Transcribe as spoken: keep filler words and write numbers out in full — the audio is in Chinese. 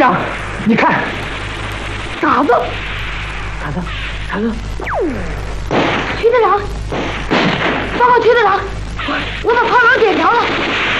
长，你看， 嘎子， 嘎子，嘎子， 区队长，报告区队长，我把炮楼点着了。